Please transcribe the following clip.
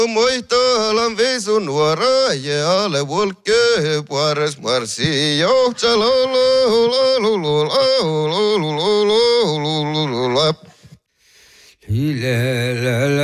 Moihtalan visun nuora ja ale volke puares marsi johtsa